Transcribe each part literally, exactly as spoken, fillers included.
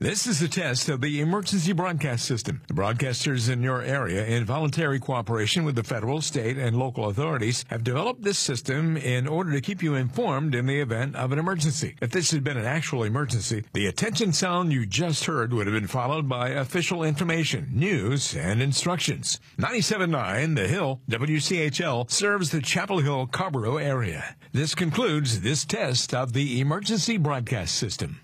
This is a test of the emergency broadcast system. The broadcasters in your area, in voluntary cooperation with the federal, state, and local authorities, have developed this system in order to keep you informed in the event of an emergency. If this had been an actual emergency, the attention sound you just heard would have been followed by official information, news, and instructions. ninety-seven point nine The Hill, W C H L, serves the Chapel Hill, Carrboro area. This concludes this test of the emergency broadcast system.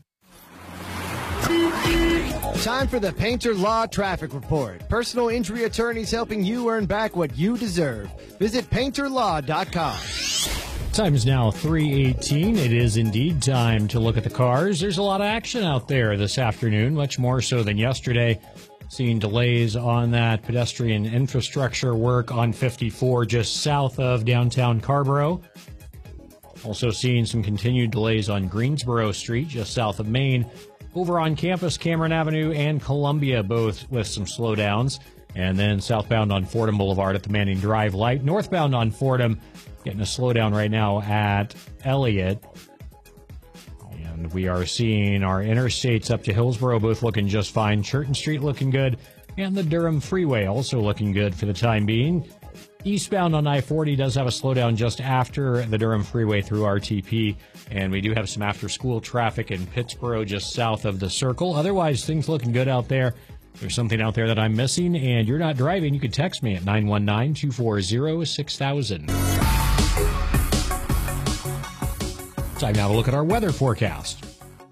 Time for the Painter Law Traffic Report. Personal injury attorneys helping you earn back what you deserve. Visit painter law dot com. Time is now three eighteen. It is indeed time to look at the cars. There's a lot of action out there this afternoon, much more so than yesterday. Seeing delays on that pedestrian infrastructure work on fifty-four just south of downtown Carrboro. Also seeing some continued delays on Greensboro Street just south of Main. Over on campus, Cameron Avenue and Columbia, both with some slowdowns. And then southbound on Fordham Boulevard at the Manning Drive light. Northbound on Fordham, getting a slowdown right now at Elliott. And we are seeing our interstates up to Hillsborough both looking just fine. Churton Street looking good. And the Durham Freeway also looking good for the time being. Eastbound on I forty does have a slowdown just after the Durham Freeway through R T P, and we do have some after-school traffic in Pittsboro just south of the Circle. Otherwise, things looking good out there. If there's something out there that I'm missing and you're not driving, you can text me at nine one nine, two four zero, six thousand. Time now to look at our weather forecast.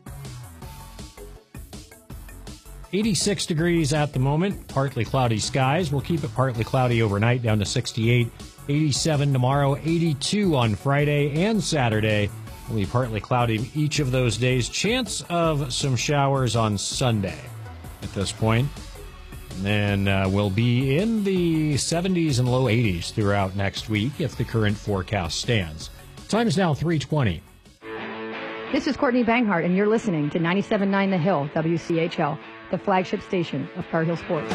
eighty-six degrees at the moment, partly cloudy skies. We'll keep it partly cloudy overnight, down to sixty-eight. eighty-seven tomorrow, eighty-two on Friday and Saturday. Will be partly cloudy each of those days. Chance of some showers on Sunday at this point. And then uh, we'll be in the seventies and low eighties throughout next week if the current forecast stands. Time is now three twenty. This is Courtney Banghart, and you're listening to ninety-seven point nine The Hill, W C H L, the flagship station of Tar Heel Sports.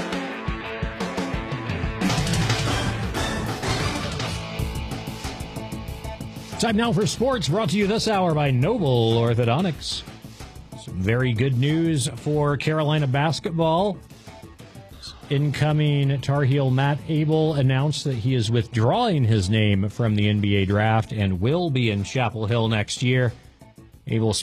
Time now for sports, brought to you this hour by Noble Orthodontics. Some very good news for Carolina basketball. Incoming Tar Heel Matt Abel announced that he is withdrawing his name from the N B A draft and will be in Chapel Hill next year. Abel